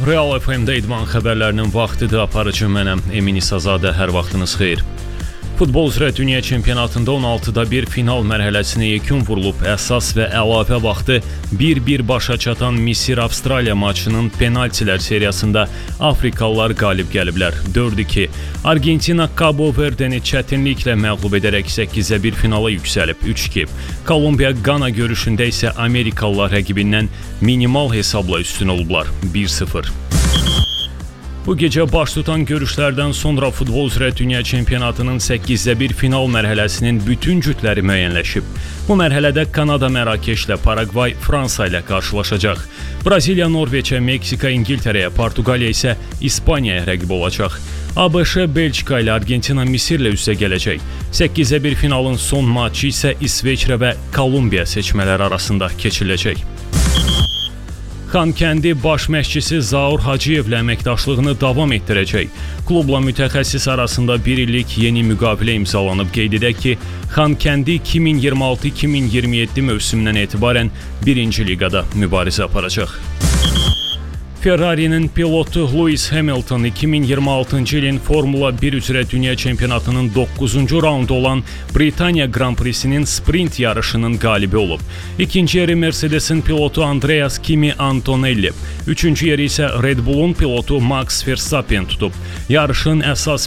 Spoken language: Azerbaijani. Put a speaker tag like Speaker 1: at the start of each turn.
Speaker 1: Real FM-də idman xəbərlərinin vaxtıdır, aparıcı mənəm, Emin İsazadə, hər vaxtınız xeyir. Futbol üzrə dünya çempionatında 16-da bir final mərhələsinə yekun vurulub. Əsas və əlavə vaxtı 1-1 başa çatan Misir-Avstraliya maçının penaltilər seriyasında Afrikalılar qalib gəliblər. 4-2. Argentina Cabo Verdeni çətinliklə məğlub edərək 8-1 finala yüksəlib. 3-2. Kolumbiya-Qana görüşündə isə Amerikalılar rəqibindən minimal hesabla üstün olublar. 1-0. Bu gecə baş tutan görüşlərdən sonra futbol üzrə dünya çempionatının 8-1 final mərhələsinin bütün cütləri müəyyənləşib. Bu mərhələdə Kanada Mərakeşlə, Paragvay Fransa ilə qarşılaşacaq. Braziliya Norveçə, Meksika İngiltərəyə, Portuqaliya isə İspaniyaya rəqib olacaq. ABŞ Belçika ilə, Argentina Misirlə üstə gələcək. 8-1 finalın son maçı isə İsveçrə və Kolumbiya seçmələri arasında keçiriləcək. Xankəndi baş məşqçisi Zaur Hacıyevlə əməkdaşlığını davam etdirəcək. Klubla mütəxəssis arasında bir illik yeni müqavilə imzalanıb. Qeyd edək ki, Xankəndi 2026-2027 mövsümündən etibarən 1-ci liqada mübarizə aparacaq. Ferrari'nin pilotu Lewis Hamilton 2026-cı ilin Formula 1 üzrə dünya çempionatının 9-cu raundu olan Britaniya Grand Prix-sinin sprint yarışının qalibi olub. İkinci yeri Mercedes-in pilotu Andreas Kimi Antonelli, üçüncü yeri isə Red Bull'un pilotu Max Verstappen tutub. Yarışın əsas